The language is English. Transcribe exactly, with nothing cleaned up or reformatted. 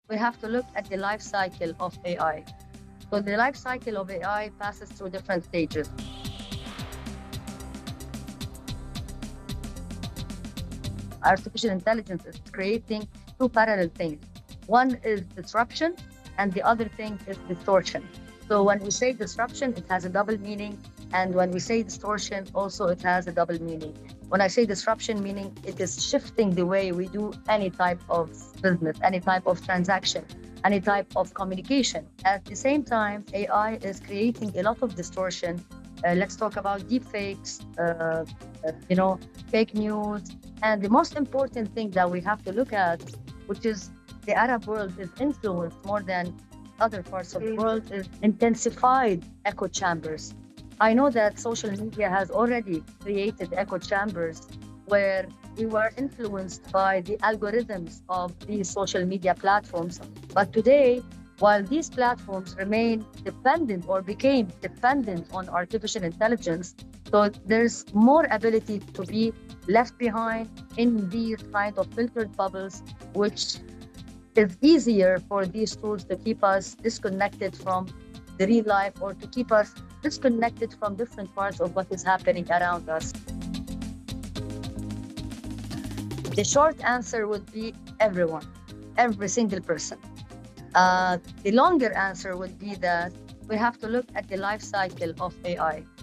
we have to look at the life cycle of A I. So the life cycle of A I passes through different stages. Artificial intelligence is creating two parallel things. One is disruption, and the other thing is distortion. So when we say disruption, it has a double meaning. And when we say distortion, also it has a double meaning. When I say disruption, meaning it is shifting the way we do any type of business, any type of transaction, any type of communication. At the same time, A I is creating a lot of distortion. Uh, let's talk about deepfakes, uh, uh, you know, fake news. And the most important thing that we have to look at, which is the Arab world is influenced more than other parts of the world, is intensified echo chambers. I know that social media has already created echo chambers where we were influenced by the algorithms of these social media platforms. But today, while these platforms remain dependent or became dependent on artificial intelligence, so there's more ability to be left behind in these kind of filtered bubbles, which is easier for these tools to keep us disconnected from the real life or to keep us disconnected from different parts of what is happening around us. The short answer would be everyone, every single person. Uh, the longer answer would be that we have to look at the life cycle of A I.